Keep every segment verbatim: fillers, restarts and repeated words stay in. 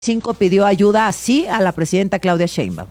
Cinco pidió ayuda así a la presidenta Claudia Sheinbaum.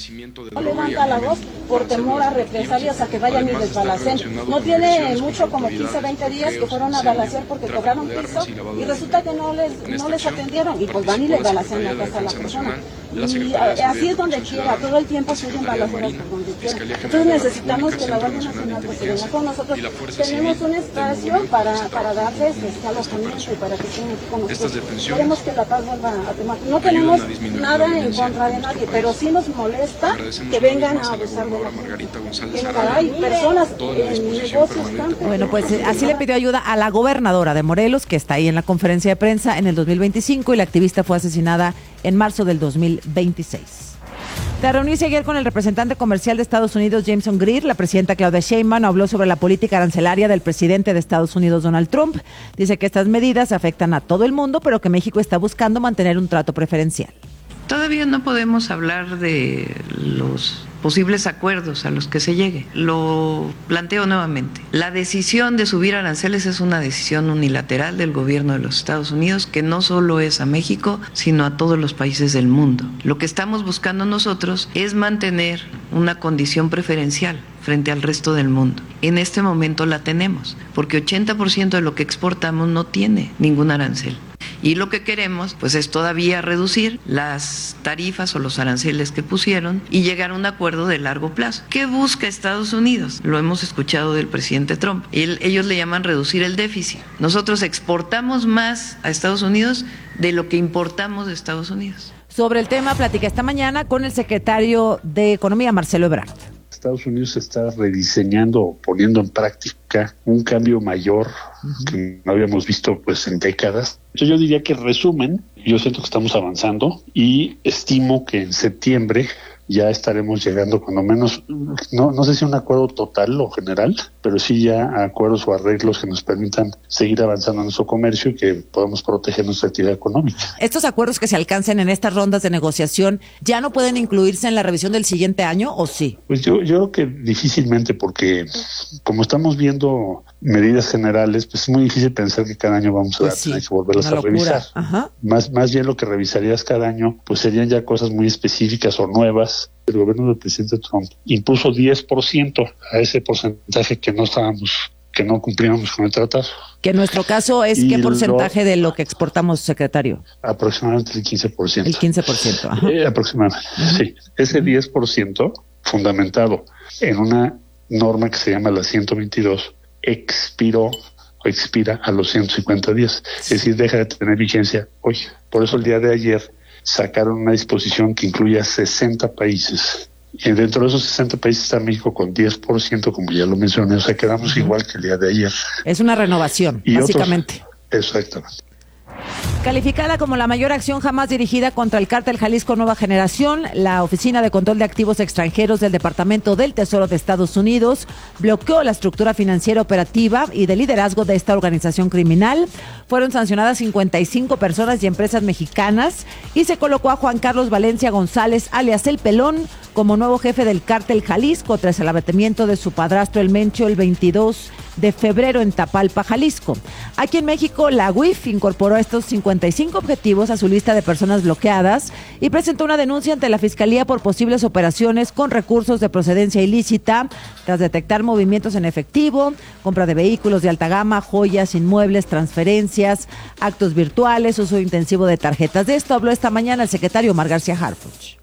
No levanta la voz por temor a represalias, a que vayan y les balacen. No tiene mucho, como quince, veinte días que fueron a balacear porque cobraron piso y resulta que no les no les atendieron y pues van y les balacean la casa a la persona. Y así es donde quiera, todo el tiempo siguen balaceras por donde quiera. Entonces necesitamos que la Guardia Nacional pues se venga con nosotros. Tenemos un espacio para, para darles este alojamiento y para que estén aquí con nosotros. Queremos que la paz vuelva a tomar. No tenemos nada en contra de nadie, pero sí nos molesta que vengan a abusar de la gente. Hay personas en negocios campos. Bueno, pues así le pidió ayuda a la gobernadora de Morelos, que está ahí en la conferencia de prensa en el dos mil veinticinco, y la activista fue asesinada en marzo del dos mil veintiséis. Tras reunirse ayer con el representante comercial de Estados Unidos, Jameson Greer, la presidenta Claudia Sheinbaum habló sobre la política arancelaria del presidente de Estados Unidos, Donald Trump. Dice que estas medidas afectan a todo el mundo, pero que México está buscando mantener un trato preferencial. Todavía no podemos hablar de los posibles acuerdos a los que se llegue. Lo planteo nuevamente. La decisión de subir aranceles es una decisión unilateral del gobierno de los Estados Unidos, que no solo es a México, sino a todos los países del mundo. Lo que estamos buscando nosotros es mantener una condición preferencial frente al resto del mundo. En este momento la tenemos, porque ochenta por ciento de lo que exportamos no tiene ningún arancel. Y lo que queremos pues es todavía reducir las tarifas o los aranceles que pusieron y llegar a un acuerdo de largo plazo. ¿Qué busca Estados Unidos? Lo hemos escuchado del presidente Trump. Él, ellos le llaman reducir el déficit. Nosotros exportamos más a Estados Unidos de lo que importamos de Estados Unidos. Sobre el tema, platica esta mañana con el secretario de Economía, Marcelo Ebrard. Estados Unidos está rediseñando o poniendo en práctica un cambio mayor uh-huh. que no habíamos visto pues en décadas. Entonces yo diría que en resumen, yo siento que estamos avanzando y estimo que en septiembre ya estaremos llegando cuando menos, no no sé si un acuerdo total o general, pero sí ya a acuerdos o arreglos que nos permitan seguir avanzando en nuestro comercio y que podamos proteger nuestra actividad económica. ¿Estos acuerdos que se alcancen en estas rondas de negociación ya no pueden incluirse en la revisión del siguiente año o sí? Pues yo, yo creo que difícilmente, porque como estamos viendo medidas generales, pues es muy difícil pensar que cada año vamos a pues sí, tener que volverlas a revisar. Ajá. Más, más bien lo que revisarías cada año, pues serían ya cosas muy específicas o nuevas. El gobierno del presidente Trump impuso diez por ciento a ese porcentaje que no estábamos, que no cumplíamos con el tratado. Que en nuestro caso es y ¿qué porcentaje lo, de lo que exportamos, secretario? Aproximadamente el quince por ciento. El quince por ciento, ajá. Eh, aproximadamente, uh-huh. sí. Ese diez por ciento fundamentado en una norma que se llama la ciento veintidós expiró o expira a los ciento cincuenta días. Es decir, deja de tener vigencia hoy. Por eso el día de ayer sacaron una disposición que incluye a sesenta países. Y dentro de esos sesenta países está México con diez por ciento, como ya lo mencioné. O sea, quedamos uh-huh. igual que el día de ayer. Es una renovación, y básicamente. Otros, exactamente. Calificada como la mayor acción jamás dirigida contra el cártel Jalisco Nueva Generación, la Oficina de Control de Activos Extranjeros del Departamento del Tesoro de Estados Unidos bloqueó la estructura financiera operativa y de liderazgo de esta organización criminal. Fueron sancionadas cincuenta y cinco personas y empresas mexicanas y se colocó a Juan Carlos Valencia González, alias El Pelón, como nuevo jefe del cártel Jalisco tras el abatimiento de su padrastro El Mencho el veintidós de febrero en Tapalpa, Jalisco. Aquí en México, la U I F incorporó estos cincuenta y cinco objetivos a su lista de personas bloqueadas y presentó una denuncia ante la Fiscalía por posibles operaciones con recursos de procedencia ilícita tras detectar movimientos en efectivo, compra de vehículos de alta gama, joyas, inmuebles, transferencias, actos virtuales, uso intensivo de tarjetas. De esto habló esta mañana el secretario Omar García Harfuch.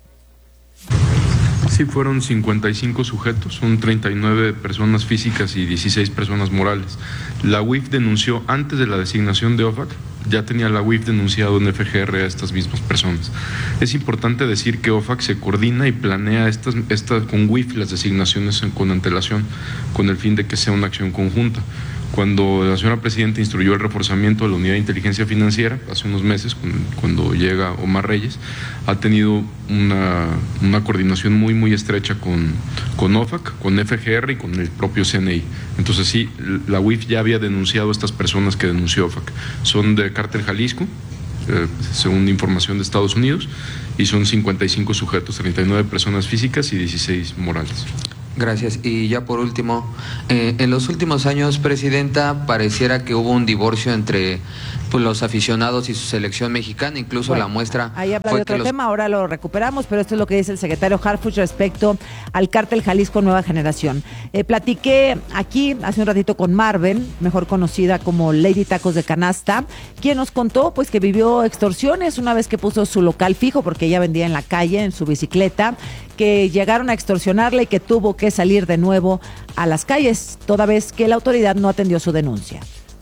Sí, fueron cincuenta y cinco sujetos, son treinta y nueve personas físicas y dieciséis personas morales. La U I F denunció antes de la designación de O F A C, ya tenía la U I F denunciado en F G R a estas mismas personas. Es importante decir que O F A C se coordina y planea estas, estas con U I F las designaciones con antelación, con el fin de que sea una acción conjunta. Cuando la señora presidenta instruyó el reforzamiento de la unidad de inteligencia financiera, hace unos meses, cuando llega Omar Reyes, ha tenido una, una coordinación muy, muy estrecha con, con O F A C, con F G R y con el propio C N I. Entonces sí, la U I F ya había denunciado a estas personas que denunció O F A C. Son de Cártel Jalisco, eh, según información de Estados Unidos, y son cincuenta y cinco sujetos, treinta y nueve personas físicas y dieciséis morales. Gracias. Y ya por último, eh, en los últimos años, Presidenta, pareciera que hubo un divorcio entre pues, los aficionados y su selección mexicana, incluso bueno, la muestra... Ahí habla de otro los... tema, ahora lo recuperamos, pero esto es lo que dice el secretario Harfuch respecto al cártel Jalisco Nueva Generación. Eh, platiqué aquí hace un ratito con Marven, mejor conocida como Lady Tacos de Canasta, quien nos contó pues que vivió extorsiones una vez que puso su local fijo, porque ella vendía en la calle, en su bicicleta, que llegaron a extorsionarle y que tuvo que salir de nuevo a las calles, toda vez que la autoridad no atendió su denuncia.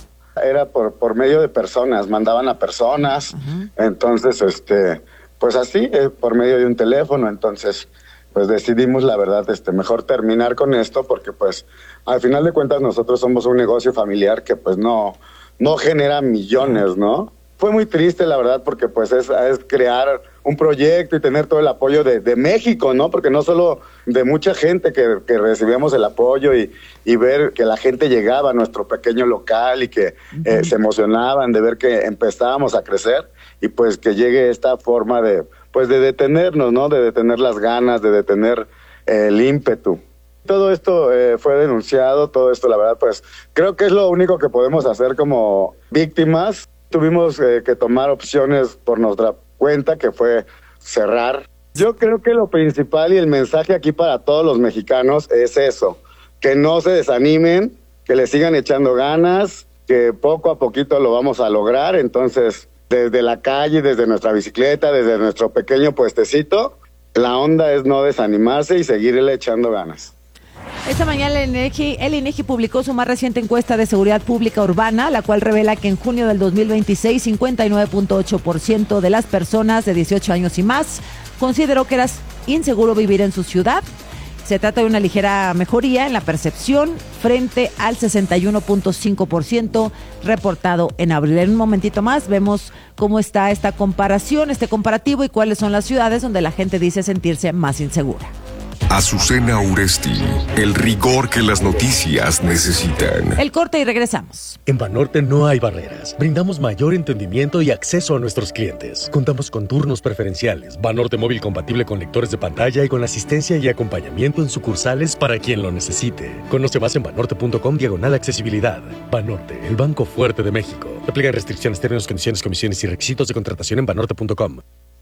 Era por, por medio de personas, mandaban a personas, uh-huh. entonces, este, pues así, eh, por medio de un teléfono, entonces, pues decidimos, la verdad, este, mejor terminar con esto, porque pues, al final de cuentas, nosotros somos un negocio familiar que pues no, no genera millones, ¿no? Fue muy triste, la verdad, porque pues es, es crear un proyecto y tener todo el apoyo de, de México, ¿no? Porque no solo de mucha gente que, que recibíamos el apoyo y, y ver que la gente llegaba a nuestro pequeño local y que uh-huh. eh, se emocionaban de ver que empezábamos a crecer y pues que llegue esta forma de, pues de detenernos, ¿no? De detener las ganas, de detener eh, el ímpetu. Todo esto eh, fue denunciado, todo esto, la verdad, pues creo que es lo único que podemos hacer como víctimas. Tuvimos eh, que tomar opciones por nuestra cuenta, que fue cerrar. Yo creo que lo principal y el mensaje aquí para todos los mexicanos es eso, que no se desanimen, que le sigan echando ganas, que poco a poquito lo vamos a lograr. Entonces, desde la calle, desde nuestra bicicleta, desde nuestro pequeño puestecito, la onda es no desanimarse y seguirle echando ganas. Esta mañana el INEGI, el INEGI publicó su más reciente encuesta de seguridad pública urbana, la cual revela que en junio del dos mil veintiséis, cincuenta y nueve punto ocho por ciento de las personas de dieciocho años y más consideró que era inseguro vivir en su ciudad. Se trata de una ligera mejoría en la percepción frente al sesenta y uno punto cinco por ciento reportado en abril. En un momentito más vemos cómo está esta comparación, este comparativo y cuáles son las ciudades donde la gente dice sentirse más insegura. Azucena Uresti, el rigor que las noticias necesitan. El corte y regresamos. En Banorte no hay barreras. Brindamos mayor entendimiento y acceso a nuestros clientes. Contamos con turnos preferenciales, Banorte móvil compatible con lectores de pantalla y con asistencia y acompañamiento en sucursales para quien lo necesite. Conoce más en banorte.com diagonal accesibilidad. Banorte, el banco fuerte de México. Aplican restricciones, términos, condiciones, comisiones y requisitos de contratación en banorte punto com.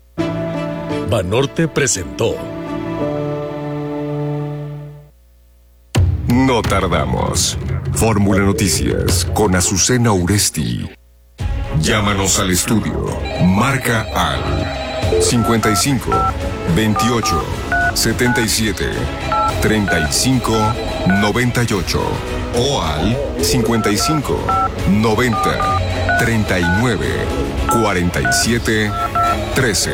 Banorte presentó. No tardamos. Fórmula Noticias con Azucena Uresti. Llámanos al estudio. Marca al cincuenta y cinco, veintiocho, setenta y siete, treinta y cinco, noventa y ocho o al cincuenta y cinco, noventa, treinta y nueve, cuarenta y siete, trece.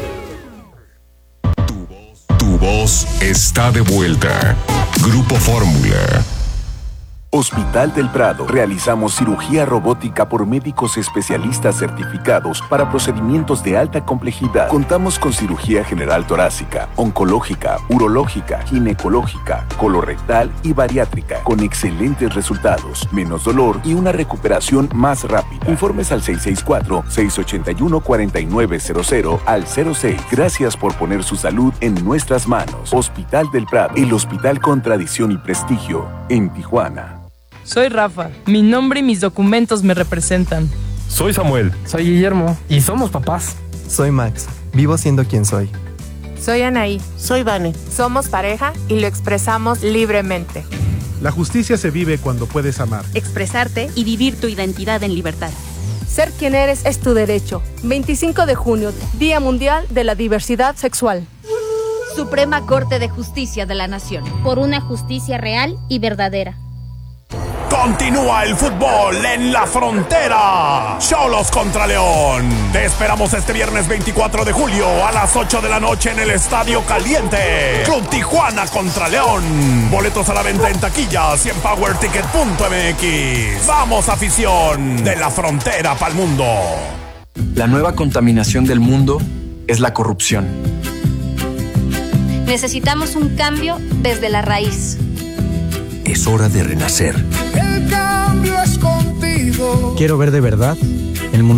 Tu voz, tu voz está de vuelta. Grupo Fórmula. Hospital del Prado. Realizamos cirugía robótica por médicos especialistas certificados para procedimientos de alta complejidad. Contamos con cirugía general torácica, oncológica, urológica, ginecológica, colorectal y bariátrica, con excelentes resultados, menos dolor y una recuperación más rápida. Informes al seis seis cuatro, seis ocho uno, cuatro nueve cero cero al cero seis. Gracias por poner su salud en nuestras manos. Hospital del Prado, el hospital con tradición y prestigio en Tijuana. Soy Rafa, mi nombre y mis documentos me representan. Soy Samuel. Soy Guillermo y somos papás. Soy Max, vivo siendo quien soy. Soy Anaí. Soy Vane. Somos pareja y lo expresamos libremente. La justicia se vive cuando puedes amar, expresarte y vivir tu identidad en libertad. Ser quien eres es tu derecho. veinticinco de junio, Día Mundial de la Diversidad Sexual. Suprema Corte de Justicia de la Nación. Por una justicia real y verdadera. Continúa el fútbol en la frontera. Xolos contra León. Te esperamos este viernes veinticuatro de julio a las ocho de la noche en el Estadio Caliente. Club Tijuana contra León. Boletos a la venta en taquillas y en power ticket punto m x. Vamos, afición de la frontera pa'l mundo. La nueva contaminación del mundo es la corrupción. Necesitamos un cambio desde la raíz. Es hora de renacer. El cambio es contigo. Quiero ver de verdad